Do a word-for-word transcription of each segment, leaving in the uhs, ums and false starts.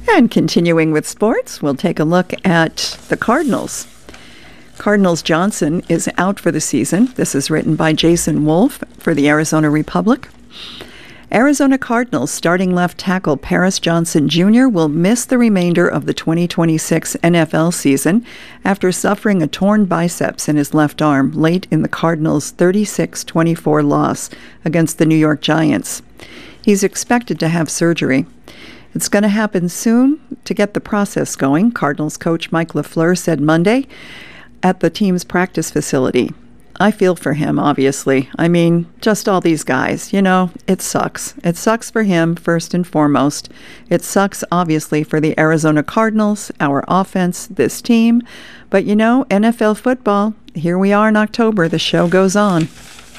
And continuing with sports, we'll take a look at the Cardinals. Cardinals Johnson is out for the season. This is written by Jason Wolf for the Arizona Republic. Arizona Cardinals starting left tackle Paris Johnson Junior will miss the remainder of the twenty twenty-six N F L season after suffering a torn biceps in his left arm late in the Cardinals' thirty-six twenty-four loss against the New York Giants. He's expected to have surgery. It's going to happen soon to get the process going, Cardinals coach Mike LaFleur said Monday at the team's practice facility. I feel for him, obviously. I mean, just all these guys, you know, it sucks. It sucks for him, first and foremost. It sucks, obviously, for the Arizona Cardinals, our offense, this team. But, you know, N F L football, here we are in October. The show goes on.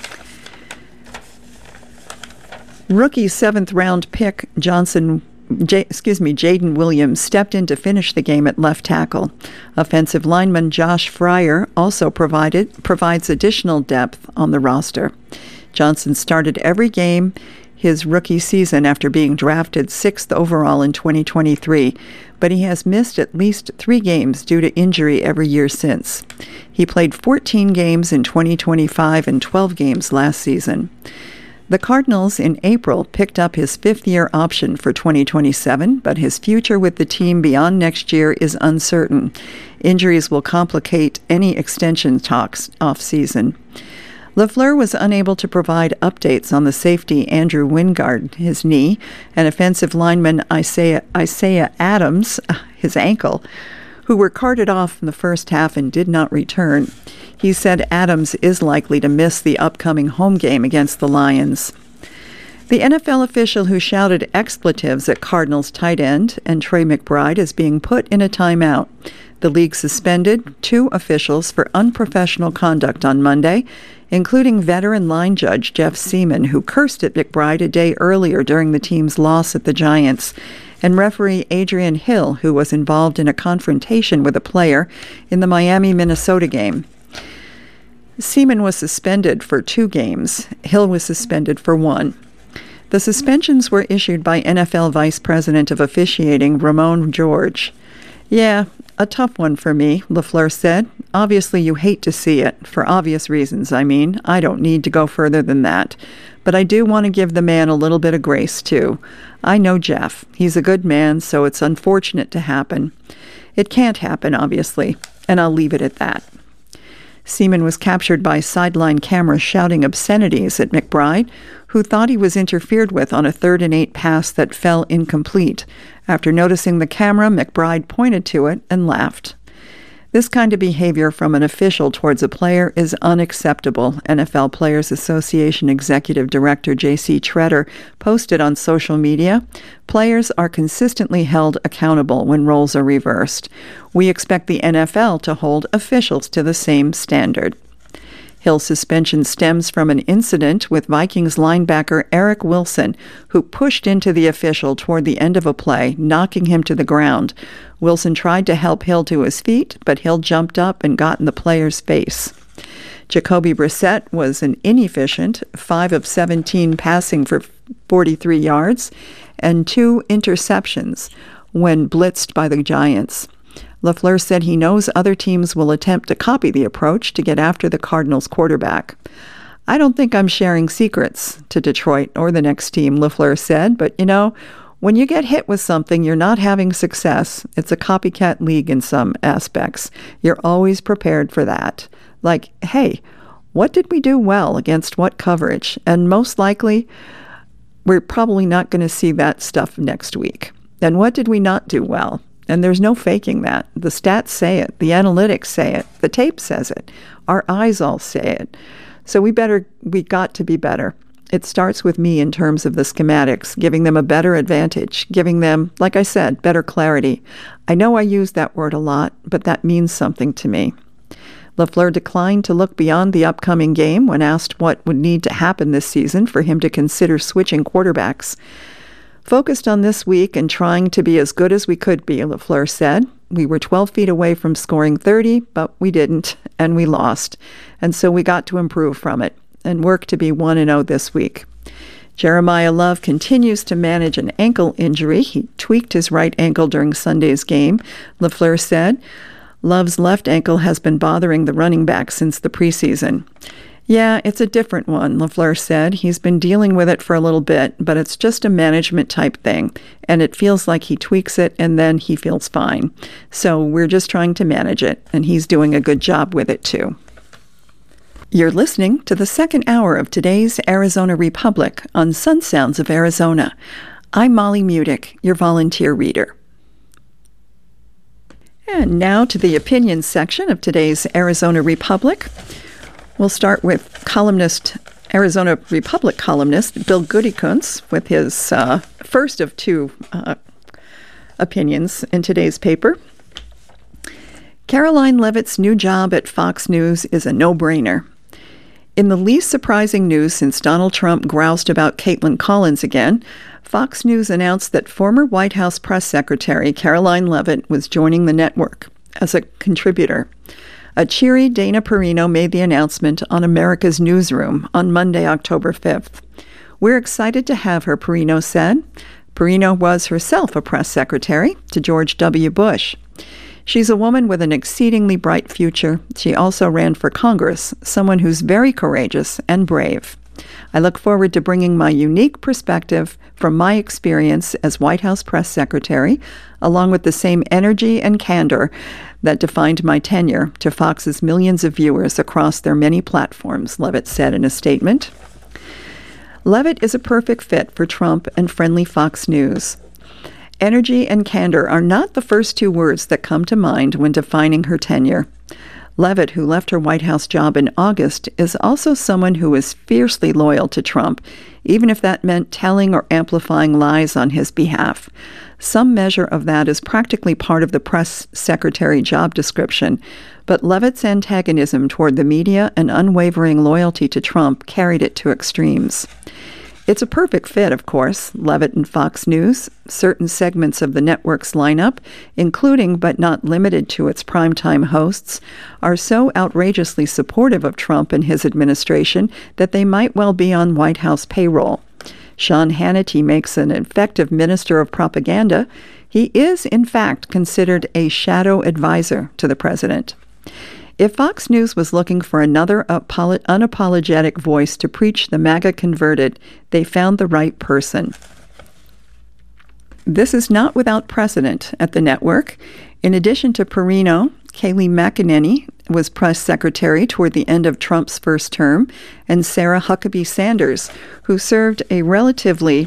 Rookie seventh-round pick Johnson J- excuse me, Jaden Williams stepped in to finish the game at left tackle. Offensive lineman Josh Fryer also provided provides additional depth on the roster. Johnson started every game his rookie season after being drafted sixth overall in twenty twenty-three, but he has missed at least three games due to injury every year since. He played fourteen games in twenty twenty-five and twelve games last season. The Cardinals in April picked up his fifth-year option for twenty twenty-seven, but his future with the team beyond next year is uncertain. Injuries will complicate any extension talks off-season. LaFleur was unable to provide updates on the safety Andrew Wingard, his knee, and offensive lineman Isaiah, Isaiah Adams, his ankle, who were carted off in the first half and did not return. He said Adams is likely to miss the upcoming home game against the Lions. The N F L official who shouted expletives at Cardinals tight end and Trey McBride is being put in a timeout. The league suspended two officials for unprofessional conduct on Monday, including veteran line judge Jeff Seaman, who cursed at McBride a day earlier during the team's loss at the Giants, and referee Adrian Hill, who was involved in a confrontation with a player in the Miami-Minnesota game. Seaman was suspended for two games. Hill was suspended for one. The suspensions were issued by N F L Vice President of Officiating Ramon George. Yeah, a tough one for me, LaFleur said. Obviously, you hate to see it, for obvious reasons, I mean. I don't need to go further than that. But I do want to give the man a little bit of grace, too. I know Jeff. He's a good man, so it's unfortunate to happen. It can't happen, obviously, and I'll leave it at that. Seaman was captured by sideline cameras shouting obscenities at McBride, who thought he was interfered with on a third and eight pass that fell incomplete. After noticing the camera, McBride pointed to it and laughed. This kind of behavior from an official towards a player is unacceptable, N F L Players Association Executive Director J C Tretter posted on social media. Players are consistently held accountable when roles are reversed. We expect the N F L to hold officials to the same standard. Hill's suspension stems from an incident with Vikings linebacker Eric Wilson, who pushed into the official toward the end of a play, knocking him to the ground. Wilson tried to help Hill to his feet, but Hill jumped up and got in the player's face. Jacoby Brissett was an inefficient five of seventeen passing for forty-three yards and two interceptions when blitzed by the Giants. LaFleur said he knows other teams will attempt to copy the approach to get after the Cardinals quarterback. I don't think I'm sharing secrets to Detroit or the next team, LaFleur said, but you know, when you get hit with something, you're not having success. It's a copycat league in some aspects. You're always prepared for that. Like, hey, what did we do well against what coverage? And most likely, we're probably not going to see that stuff next week. And what did we not do well? And there's no faking that. The stats say it. The analytics say it. The tape says it. Our eyes all say it. So we better, we got to be better. It starts with me in terms of the schematics, giving them a better advantage, giving them, like I said, better clarity. I know I use that word a lot, but that means something to me. LaFleur declined to look beyond the upcoming game when asked what would need to happen this season for him to consider switching quarterbacks. Focused on this week and trying to be as good as we could be, LaFleur said. We were twelve feet away from scoring thirty, but we didn't, and we lost. And so we got to improve from it and work to be one and oh this week. Jeremiah Love continues to manage an ankle injury. He tweaked his right ankle during Sunday's game, LaFleur said. Love's left ankle has been bothering the running back since the preseason. Yeah, it's a different one, LaFleur said. He's been dealing with it for a little bit, but it's just a management type thing, and it feels like he tweaks it and then he feels fine. So we're just trying to manage it, and he's doing a good job with it too. You're listening to the second hour of today's Arizona Republic on Sun Sounds of Arizona. I'm Molly Mudick, your volunteer reader. And now to the opinions section of today's Arizona Republic. We'll start with columnist, Arizona Republic columnist Bill Goodie-Kunz with his uh, first of two uh, opinions in today's paper. Karoline Leavitt's new job at Fox News is a no-brainer. In the least surprising news since Donald Trump groused about Caitlin Collins again, Fox News announced that former White House press secretary Karoline Leavitt was joining the network as a contributor. A cheery Dana Perino made the announcement on America's Newsroom on Monday, October fifth. We're excited to have her, Perino said. Perino was herself a press secretary to George W. Bush. She's a woman with an exceedingly bright future. She also ran for Congress, someone who's very courageous and brave. I look forward to bringing my unique perspective from my experience as White House press secretary, along with the same energy and candor that defined my tenure, to Fox's millions of viewers across their many platforms, Leavitt said in a statement. Leavitt is a perfect fit for Trump and friendly Fox News. Energy and candor are not the first two words that come to mind when defining her tenure. Leavitt, who left her White House job in August, is also someone who is fiercely loyal to Trump, even if that meant telling or amplifying lies on his behalf. Some measure of that is practically part of the press secretary job description, but Leavitt's antagonism toward the media and unwavering loyalty to Trump carried it to extremes. It's a perfect fit, of course, Leavitt and Fox News. Certain segments of the network's lineup, including but not limited to its primetime hosts, are so outrageously supportive of Trump and his administration that they might well be on White House payroll. Sean Hannity makes an effective minister of propaganda. He is, in fact, considered a shadow advisor to the president. If Fox News was looking for another apolo- unapologetic voice to preach the MAGA converted, they found the right person. This is not without precedent at the network. In addition to Perino, Kayleigh McEnany was press secretary toward the end of Trump's first term, and Sarah Huckabee Sanders, who served a relatively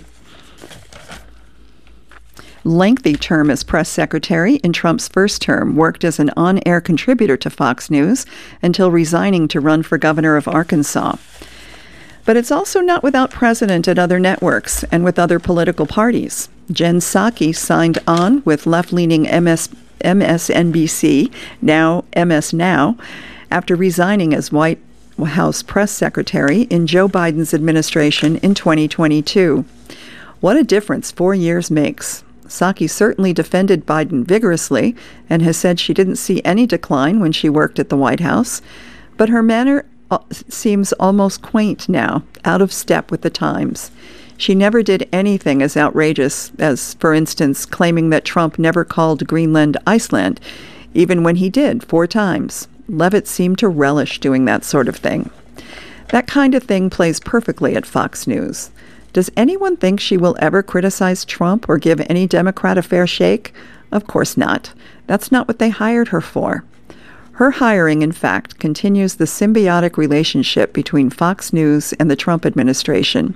lengthy term as press secretary in Trump's first term, worked as an on-air contributor to Fox News until resigning to run for governor of Arkansas. But it's also not without precedent at other networks and with other political parties. Jen Psaki signed on with left-leaning M S, M S N B C, now M S Now, after resigning as White House press secretary in Joe Biden's administration in twenty twenty-two. What a difference four years makes. Psaki certainly defended Biden vigorously and has said she didn't see any decline when she worked at the White House, but her manner seems almost quaint now, out of step with the times. She never did anything as outrageous as, for instance, claiming that Trump never called Greenland Iceland, even when he did four times. Leavitt seemed to relish doing that sort of thing. That kind of thing plays perfectly at Fox News. Does anyone think she will ever criticize Trump or give any Democrat a fair shake? Of course not. That's not what they hired her for. Her hiring, in fact, continues the symbiotic relationship between Fox News and the Trump administration.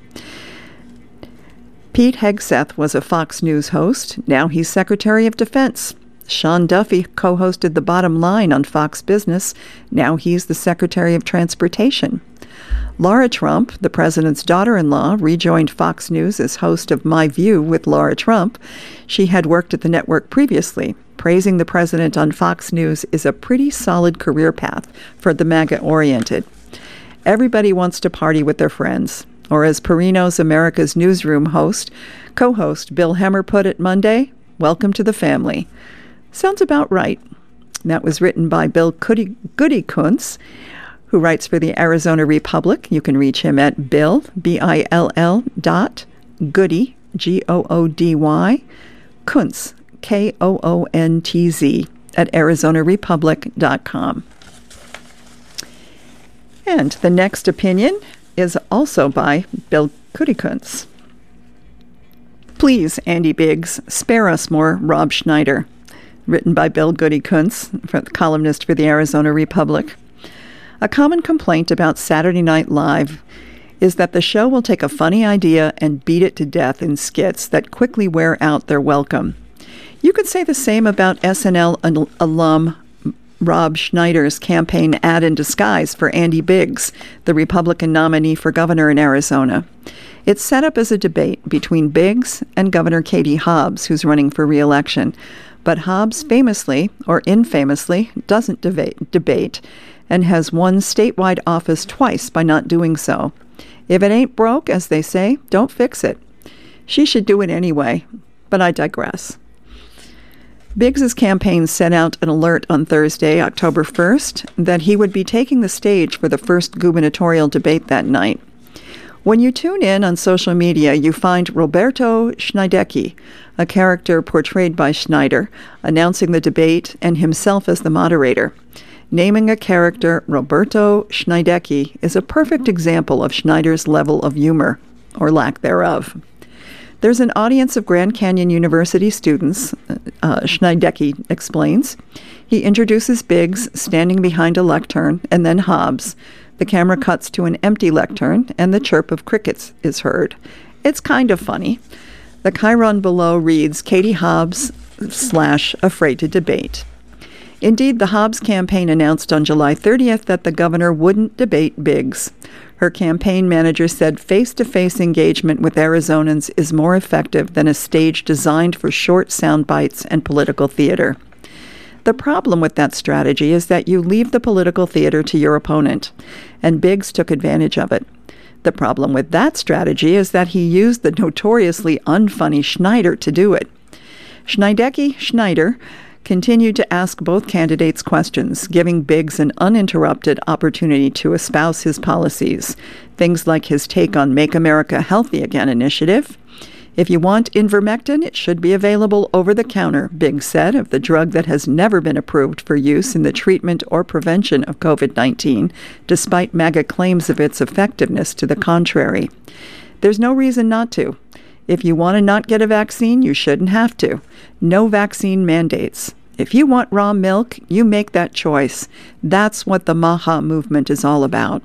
Pete Hegseth was a Fox News host. Now he's Secretary of Defense. Sean Duffy co-hosted The Bottom Line on Fox Business. Now he's the Secretary of Transportation. Laura Trump, the president's daughter-in-law, rejoined Fox News as host of My View with Laura Trump. She had worked at the network previously. Praising the president on Fox News is a pretty solid career path for the MAGA-oriented. Everybody wants to party with their friends. Or as Perino's America's Newsroom host, co-host Bill Hemmer put it Monday, welcome to the family. Sounds about right. That was written by Bill Goodie-Kunz. who writes for the Arizona Republic. You can reach him at Bill, B I L L dot Goody, G O O D Y, Kuntz, K O O N T Z, at arizona republic dot com. And the next opinion is also by Bill Goody-Kuntz. Please, Andy Biggs, spare us more Rob Schneider. Written by Bill Goody-Kuntz, columnist for the Arizona Republic. A common complaint about Saturday Night Live is that the show will take a funny idea and beat it to death in skits that quickly wear out their welcome. You could say the same about S N L al- alum Rob Schneider's campaign ad in disguise for Andy Biggs, the Republican nominee for governor in Arizona. It's set up as a debate between Biggs and Governor Katie Hobbs, who's running for re-election. But Hobbs famously, or infamously, doesn't debate, debate and has won statewide office twice by not doing so. If it ain't broke, as they say, don't fix it. She should do it anyway, but I digress. Biggs's campaign sent out an alert on Thursday, October first, that he would be taking the stage for the first gubernatorial debate that night. When you tune in on social media, you find Roberto Schneidecki, a character portrayed by Schneider, announcing the debate and himself as the moderator. Naming a character Roberto Schneidecki is a perfect example of Schneider's level of humor, or lack thereof. There's an audience of Grand Canyon University students, uh, Schneidecki explains. He introduces Biggs standing behind a lectern, and then Hobbs. The camera cuts to an empty lectern, and the chirp of crickets is heard. It's kind of funny. The chyron below reads, Katie Hobbs slash afraid to debate. Indeed, the Hobbs campaign announced on July thirtieth that the governor wouldn't debate Biggs. Her campaign manager said face-to-face engagement with Arizonans is more effective than a stage designed for short sound bites and political theater. The problem with that strategy is that you leave the political theater to your opponent, and Biggs took advantage of it. The problem with that strategy is that he used the notoriously unfunny Schneider to do it. Schneidecki Schneider continued to ask both candidates questions, giving Biggs an uninterrupted opportunity to espouse his policies, things like his take on Make America Healthy Again initiative. If you want ivermectin, it should be available over the counter, Biggs said, of the drug that has never been approved for use in the treatment or prevention of covid nineteen, despite MAGA claims of its effectiveness to the contrary. There's no reason not to. If you want to not get a vaccine, you shouldn't have to. No vaccine mandates. If you want raw milk, you make that choice. That's what the MAHA movement is all about.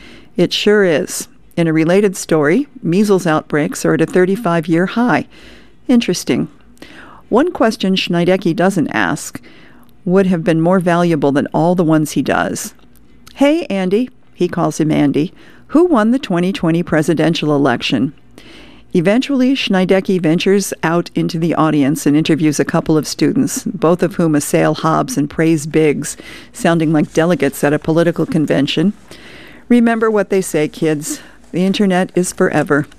It sure is. In a related story, measles outbreaks are at a thirty-five-year high. Interesting. One question Schneidecki doesn't ask would have been more valuable than all the ones he does. Hey, Andy, he calls him Andy, who won the twenty twenty presidential election? Eventually, Schneidecki ventures out into the audience and interviews a couple of students, both of whom assail Hobbs and praise Biggs, sounding like delegates at a political convention. Remember what they say, kids. The internet is forever.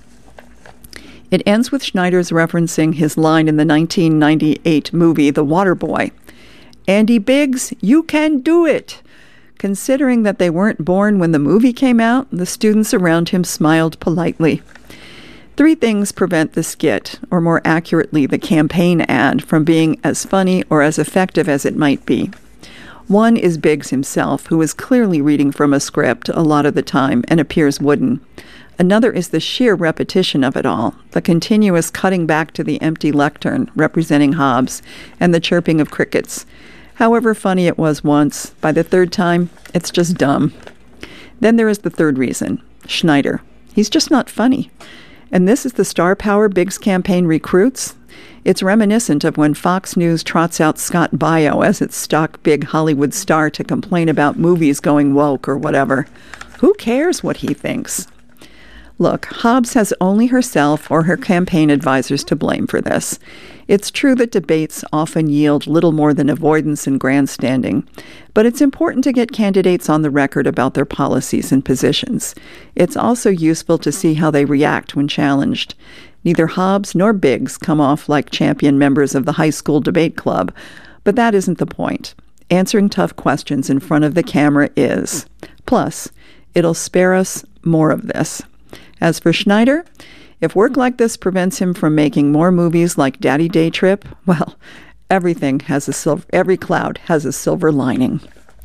It ends with Schneider's referencing his line in the nineteen ninety-eight movie The Waterboy. Andy Biggs, you can do it! Considering that they weren't born when the movie came out, the students around him smiled politely. Three things prevent the skit, or more accurately, the campaign ad, from being as funny or as effective as it might be. One is Biggs himself, who is clearly reading from a script a lot of the time and appears wooden. Another is the sheer repetition of it all, the continuous cutting back to the empty lectern representing Hobbs, and the chirping of crickets. However funny it was once, by the third time, it's just dumb. Then there is the third reason, Schneider. He's just not funny. And this is the star power Biggs campaign recruits? It's reminiscent of when Fox News trots out Scott Baio as its stock big Hollywood star to complain about movies going woke or whatever. Who cares what he thinks? Look, Hobbs has only herself or her campaign advisors to blame for this. It's true that debates often yield little more than avoidance and grandstanding, but it's important to get candidates on the record about their policies and positions. It's also useful to see how they react when challenged. Neither Hobbs nor Biggs come off like champion members of the high school debate club, but that isn't the point. answering tough questions in front of the camera is. Plus, it'll spare us more of this. As for Schneider, if work like this prevents him from making more movies like Daddy Day Trip, well, everything has a silver, every cloud has a silver lining.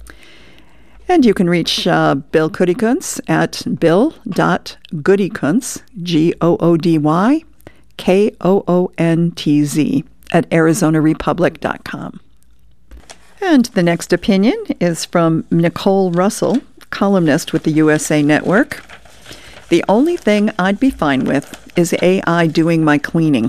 And you can reach uh, Bill Goodykuntz at bill.goodykuntz, G O O D Y K O O N T Z, at arizona republic dot com. And the next opinion is from Nicole Russell, columnist with the U S A Network. The only thing I'd be fine with is A I doing my cleaning.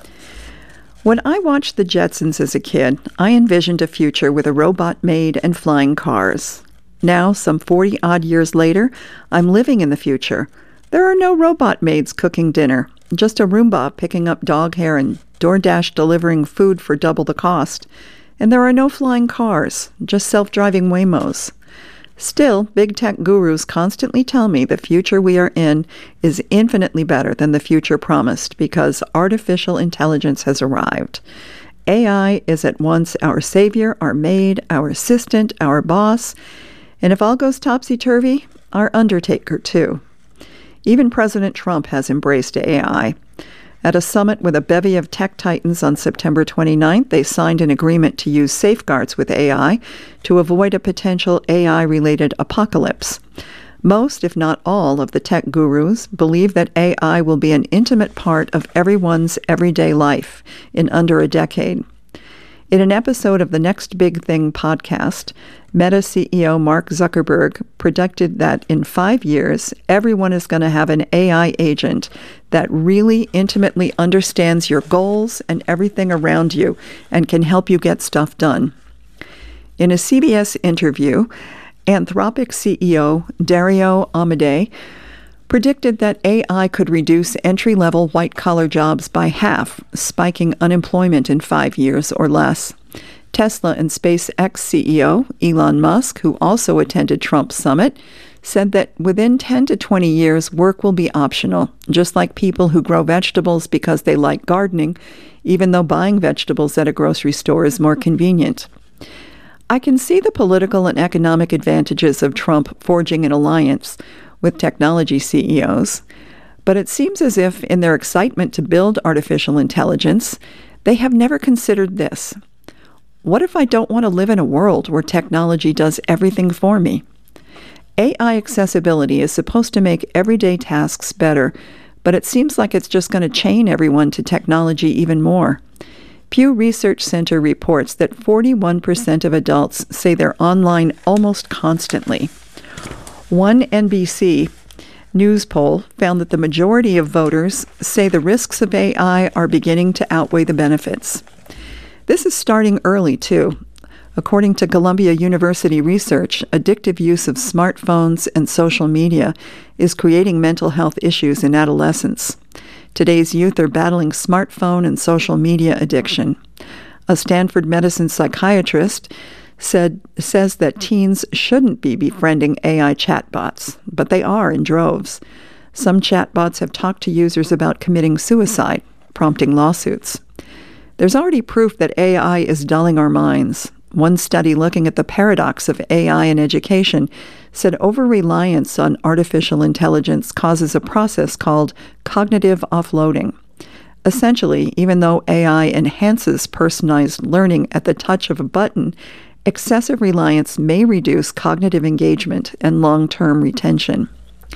When I watched The Jetsons as a kid, I envisioned a future with a robot maid and flying cars. Now, some forty-odd years later, I'm living in the future. There are no robot maids cooking dinner, just a Roomba picking up dog hair and DoorDash delivering food for double the cost. And there are no flying cars, just self-driving Waymos. Still, big tech gurus constantly tell me the future we are in is infinitely better than the future promised because artificial intelligence has arrived. A I is at once our savior, our maid, our assistant, our boss, and if all goes topsy-turvy, our undertaker too. Even President Trump has embraced A I. At a summit with a bevy of tech titans on September twenty-ninth, they signed an agreement to use safeguards with A I to avoid a potential A I-related apocalypse. Most, if not all, of the tech gurus believe that A I will be an intimate part of everyone's everyday life in under a decade. In an episode of the Next Big Thing podcast, Meta C E O Mark Zuckerberg predicted that in five years, everyone is going to have an A I agent that really intimately understands your goals and everything around you and can help you get stuff done. In a C B S interview, Anthropic C E O Dario Amodei predicted that A I could reduce entry-level white-collar jobs by half, spiking unemployment in five years or less. Tesla and SpaceX C E O Elon Musk, who also attended Trump's summit, said that within ten to twenty years, work will be optional, just like people who grow vegetables because they like gardening, even though buying vegetables at a grocery store is more convenient. I can see the political and economic advantages of Trump forging an alliance with technology C E Os, but it seems as if, in their excitement to build artificial intelligence, they have never considered this. What if I don't want to live in a world where technology does everything for me? A I accessibility is supposed to make everyday tasks better, but it seems like it's just going to chain everyone to technology even more. Pew Research Center reports that forty-one percent of adults say they're online almost constantly. One N B C News poll found that the majority of voters say the risks of A I are beginning to outweigh the benefits. This is starting early, too. According to Columbia University research, addictive use of smartphones and social media is creating mental health issues in adolescents. Today's youth are battling smartphone and social media addiction. A Stanford medicine psychiatrist said says that teens shouldn't be befriending A I chatbots, but they are in droves. Some chatbots have talked to users about committing suicide, prompting lawsuits. There's already proof that A I is dulling our minds. One study looking at the paradox of A I in education said over-reliance on artificial intelligence causes a process called cognitive offloading. Essentially, even though A I enhances personalized learning at the touch of a button, excessive reliance may reduce cognitive engagement and long-term retention.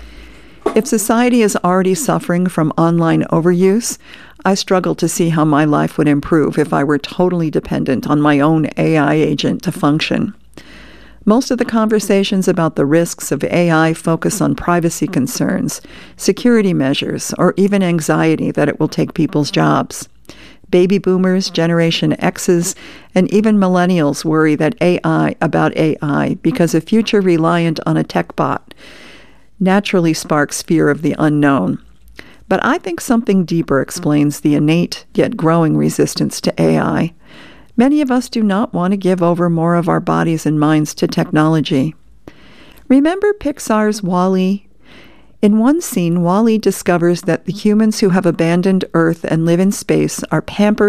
If society is already suffering from online overuse, I struggle to see how my life would improve if I were totally dependent on my own A I agent to function. Most of the conversations about the risks of A I focus on privacy concerns, security measures, or even anxiety that it will take people's jobs. Baby boomers, Generation X's, and even millennials worry that A I about A I because a future reliant on a tech bot naturally sparks fear of the unknown. But I think something deeper explains the innate yet growing resistance to A I. Many of us do not want to give over more of our bodies and minds to technology. Remember Pixar's WALL-E? In one scene, WALL-E discovers that the humans who have abandoned Earth and live in space are pampered